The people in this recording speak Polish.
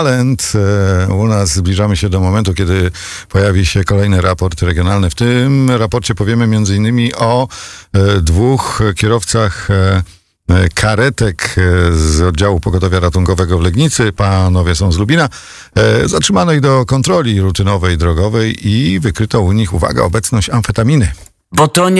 Talent. U nas zbliżamy się do momentu, kiedy pojawi się kolejny raport regionalny. W tym raporcie powiemy m.in. o dwóch kierowcach karetek z oddziału pogotowia ratunkowego w Legnicy. Panowie są z Lubina. Zatrzymano ich do kontroli rutynowej drogowej i wykryto u nich, uwaga, obecność amfetaminy. Bo to nie